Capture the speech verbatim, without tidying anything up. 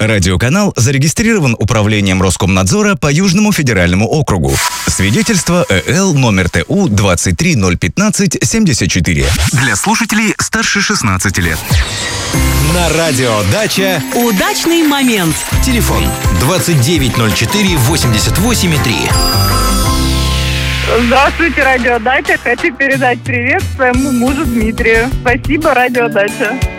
Радиоканал зарегистрирован Управлением Роскомнадзора по Южному федеральному округу. Свидетельство ЭЛ номер ТУ двадцать три ноль пятнадцать семьдесят четыре. Для слушателей старше шестнадцати лет. На радио «Дача» удачный момент. Телефон двадцать девять ноль четыре восемьдесят восемь три. Здравствуйте, радио «Дача». Хочу передать привет своему мужу Дмитрию. Спасибо, радио «Дача».